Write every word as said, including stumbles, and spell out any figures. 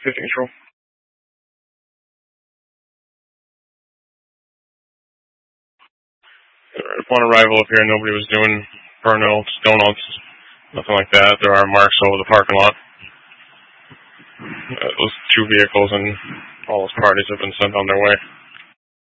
fifty control. Upon arrival up here, nobody was doing burnouts, donuts, nothing like that. There are marks over the parking lot. Uh, those two vehicles and all those parties have been sent on their way.